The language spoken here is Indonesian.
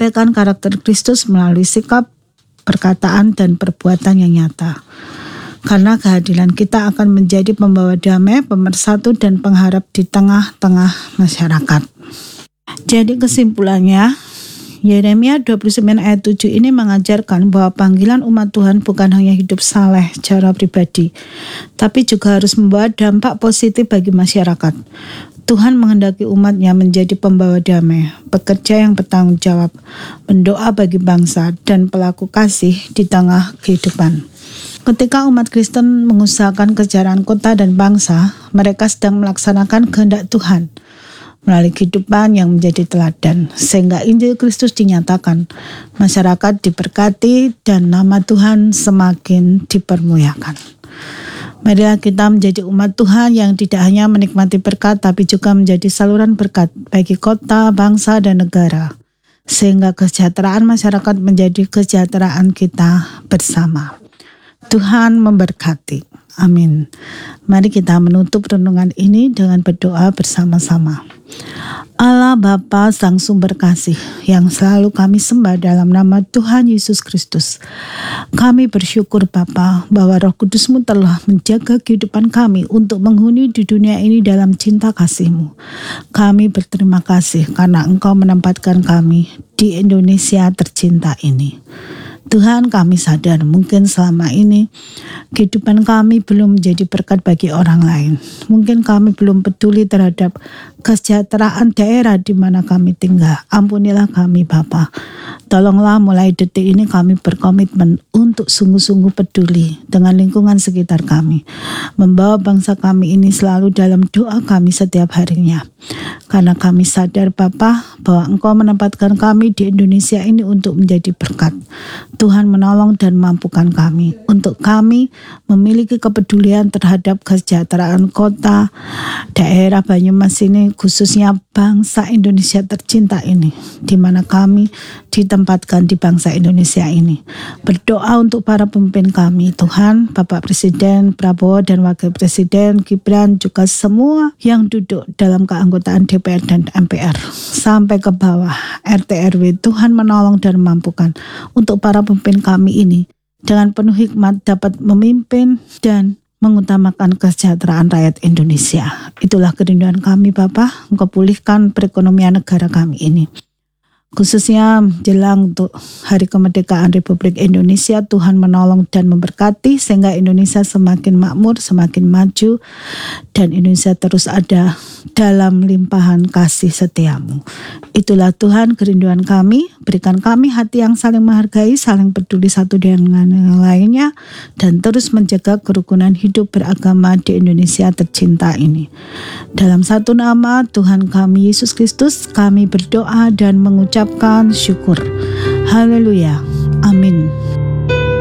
mempraktikkan karakter Kristus melalui sikap, perkataan, dan perbuatan yang nyata. Karena kehadiran kita akan menjadi pembawa damai, pemersatu, dan pengharap di tengah-tengah masyarakat. Jadi kesimpulannya, Yeremia 29 ayat 7 ini mengajarkan bahwa panggilan umat Tuhan bukan hanya hidup saleh secara pribadi, tapi juga harus membawa dampak positif bagi masyarakat. Tuhan menghendaki umatnya menjadi pembawa damai, pekerja yang bertanggung jawab, pendoa bagi bangsa, dan pelaku kasih di tengah kehidupan. Ketika umat Kristen mengusahakan kejaran kota dan bangsa, mereka sedang melaksanakan kehendak Tuhan melalui kehidupan yang menjadi teladan, sehingga Injil Kristus dinyatakan, masyarakat diberkati, dan nama Tuhan semakin dipermuliakan. Marilah kita menjadi umat Tuhan yang tidak hanya menikmati berkat, tapi juga menjadi saluran berkat bagi kota, bangsa, dan negara, sehingga kesejahteraan masyarakat menjadi kesejahteraan kita bersama. Tuhan memberkati. Amin. Mari kita menutup renungan ini dengan berdoa bersama-sama. Allah Bapa Sang Sumber Kasih yang selalu kami sembah dalam nama Tuhan Yesus Kristus. Kami bersyukur Bapa bahwa Roh Kudus-Mu telah menjaga kehidupan kami untuk menghuni di dunia ini dalam cinta kasih-Mu. Kami berterima kasih karena Engkau menempatkan kami di Indonesia tercinta ini. Tuhan, kami sadar mungkin selama ini kehidupan kami belum menjadi berkat bagi orang lain. Mungkin kami belum peduli terhadap kesejahteraan daerah di mana kami tinggal. Ampunilah kami Bapa. Tolonglah mulai detik ini kami berkomitmen untuk sungguh-sungguh peduli dengan lingkungan sekitar kami. Membawa bangsa kami ini selalu dalam doa kami setiap harinya. Karena kami sadar Bapa bahwa Engkau menempatkan kami di Indonesia ini untuk menjadi berkat. Tuhan menolong dan mampukan kami untuk kami memiliki kepedulian terhadap kesejahteraan kota, daerah Banyumas ini, khususnya bangsa Indonesia tercinta ini, di mana kami ditempatkan di bangsa Indonesia ini. Berdoa untuk para pemimpin kami, Tuhan, Bapak Presiden Prabowo dan Wakil Presiden Gibran, juga semua yang duduk dalam keanggotaan DPR dan MPR, sampai ke bawah RT RW. Tuhan menolong dan mampukan untuk para pemimpin kami ini dengan penuh hikmat dapat memimpin dan mengutamakan kesejahteraan rakyat Indonesia. Itulah kerinduan kami Bapa, Engkau pulihkan perekonomian negara kami ini. Khususnya jelang untuk Hari Kemerdekaan Republik Indonesia, Tuhan menolong dan memberkati sehingga Indonesia semakin makmur, semakin maju, dan Indonesia terus ada dalam limpahan kasih setiamu. Itulah Tuhan kerinduan kami, berikan kami hati yang saling menghargai, saling peduli satu dengan yang lainnya, dan terus menjaga kerukunan hidup beragama di Indonesia tercinta ini. Dalam satu nama Tuhan kami Yesus Kristus, kami berdoa dan mengucapkan syukur. Haleluya. Amin.